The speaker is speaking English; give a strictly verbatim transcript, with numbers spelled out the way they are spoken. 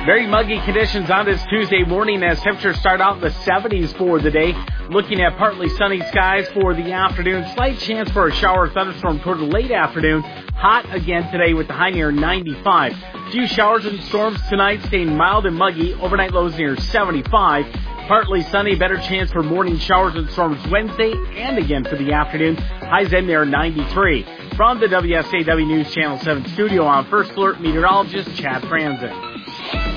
Very muggy conditions on this Tuesday morning as temperatures start out in the seventies for the day. Looking at partly sunny skies for the afternoon. Slight chance for a shower or thunderstorm toward the late afternoon. Hot again today with the high near ninety-five. Few showers and storms tonight, staying mild and muggy. Overnight lows near seventy-five. Partly sunny, better chance for morning showers and storms Wednesday and again for the afternoon. Highs in there ninety-three. From the W S A W News Channel seven studio, I'm First Alert meteorologist Chad Franzen.